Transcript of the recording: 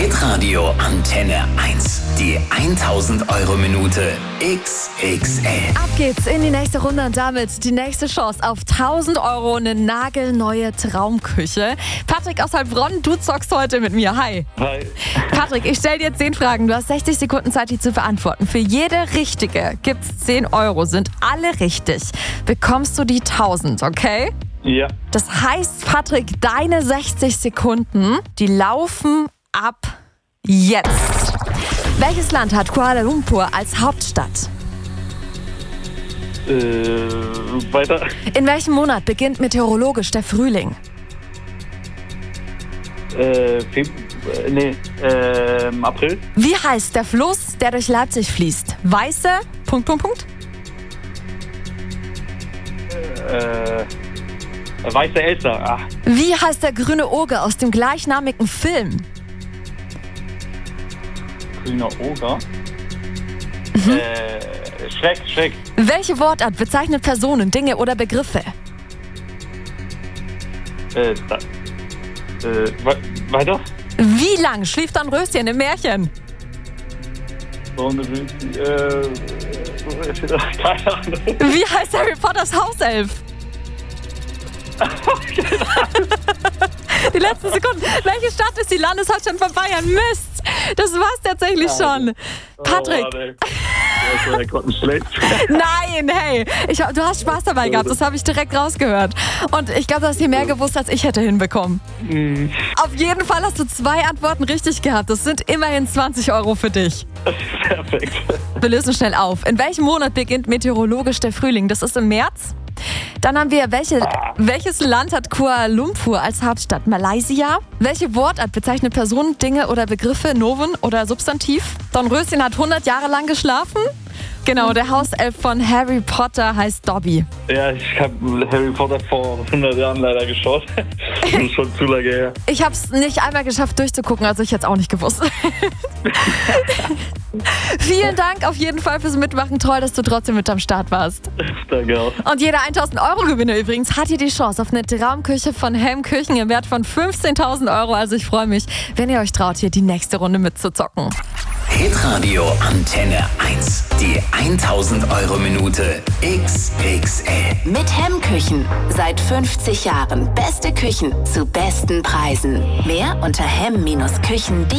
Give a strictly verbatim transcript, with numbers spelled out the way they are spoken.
Hitradio Antenne eins. Die tausend Euro Minute X X L. Ab geht's in die nächste Runde und damit die nächste Chance auf tausend Euro, eine nagelneue Traumküche. Patrick aus Heilbronn, du zockst heute mit mir. Hi. Hi. Patrick, ich stelle dir zehn Fragen. Du hast sechzig Sekunden Zeit, die zu beantworten. Für jede richtige gibt's zehn Euro. Sind alle richtig, bekommst du die tausend, okay? Ja. Das heißt, Patrick, deine sechzig Sekunden, die laufen ab jetzt. Welches Land hat Kuala Lumpur als Hauptstadt? Äh, weiter. In welchem Monat beginnt meteorologisch der Frühling? Äh, Feb äh, nee, äh, April. Wie heißt der Fluss, der durch Leipzig fließt? Weiße, Punkt, Punkt, Punkt. Äh, Weiße Elster. Ach, Wie heißt der grüne Oger aus dem gleichnamigen Film? grüner Oger. Äh, Schreck, Schreck. Welche Wortart bezeichnet Personen, Dinge oder Begriffe? Äh, da, äh, we weiter. Wie lang schlief Dornröschen im Märchen? Und, äh, keine Ahnung. Wie heißt Harry Potters Hauself? Die letzten Sekunden. Welche Stadt ist die Landeshauptstadt von Bayern? Mist! Das war's tatsächlich schon. Patrick. Oh, Mann, das war Gott nicht schlecht. Nein, hey, ich, du hast Spaß dabei gehabt, das habe ich direkt rausgehört. Und ich glaube, du hast hier mehr gewusst, als ich hätte hinbekommen. Mm. Auf jeden Fall hast du zwei Antworten richtig gehabt. Das sind immerhin zwanzig Euro für dich. Perfekt. Wir lösen schnell auf. In welchem Monat beginnt meteorologisch der Frühling? Das ist im März. Dann haben wir, welche, welches Land hat Kuala Lumpur als Hauptstadt? Malaysia? Welche Wortart bezeichnet Personen, Dinge oder Begriffe, Nomen oder Substantiv? Dornröschen hat hundert Jahre lang geschlafen. Genau, der Hauself von Harry Potter heißt Dobby. Ja, ich habe Harry Potter vor hundert Jahren leider geschaut. Das ist schon zu lange her. Ich habe es nicht einmal geschafft durchzugucken, also ich hätte es auch nicht gewusst. Vielen Dank auf jeden Fall fürs Mitmachen. Toll, dass du trotzdem mit am Start warst. Danke auch. Und jeder tausend Euro Gewinner übrigens hat hier die Chance auf eine Traumküche von Helm Küchen im Wert von fünfzehntausend Euro. Also ich freue mich, wenn ihr euch traut, hier die nächste Runde mitzuzocken. Hitradio Antenne eins. Die tausend Euro Minute X X L. Mit Hemm-Küchen. Seit fünfzig Jahren. Beste Küchen zu besten Preisen. Mehr unter hemm Küchen punkt de.